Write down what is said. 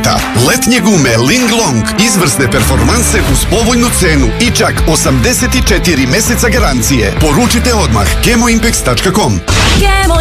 kvaliteta. Letnje gume Ling Long, izvrsne performanse uz povoljnu cenu i čak 84 meseca garancije. Poručite odmah chemoimpex.com.